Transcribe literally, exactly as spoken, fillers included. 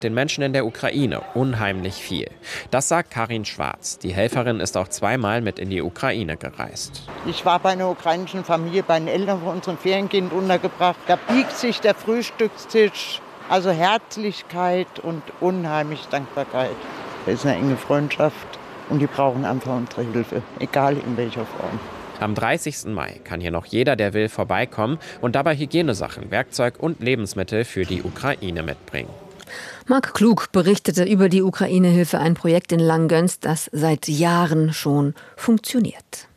Den Menschen in der Ukraine unheimlich viel. Das sagt Karin Schwarz. Die Helferin ist auch zweimal mit in die Ukraine gereist. Ich war bei einer ukrainischen Familie, bei den Eltern von unserem Ferienkind untergebracht. Da biegt sich der Frühstückstisch. Also Herzlichkeit und unheimlich Dankbarkeit. Das ist eine enge Freundschaft und die brauchen einfach unsere Hilfe, egal in welcher Form. Am dreißigsten Mai kann hier noch jeder, der will, vorbeikommen und dabei Hygienesachen, Werkzeug und Lebensmittel für die Ukraine mitbringen. Marc Klug berichtete über die Ukraine-Hilfe, ein Projekt in Langgöns, das seit Jahren schon funktioniert.